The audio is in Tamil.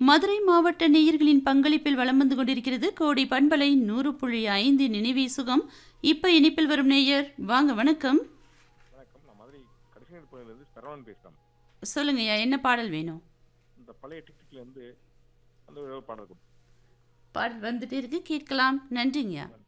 மதுரை மாவட்ட நேயர்களின் பங்களிப்பில் வலம் வந்து கொண்டிருக்கிறது கோடி பண்பலை 100.5 நினைவே சுகம். இப்ப இனிப்பில் வரும் நேயர் வாங்க. வணக்கம். வணக்கம். நான் மதுரை கடைசிநேரத்துலேருந்து சரவணன் பேசுகிறேன். சொல்லுங்கய்யா, என்ன பாடல் வேணும்? இந்த பழைய டிக்டிக்லேருந்து அந்த ஒரு பாடல் கொடுத்து பாடல் வந்துட்டே இருக்கு, கேட்கலாம். நன்றிங்கய்யா.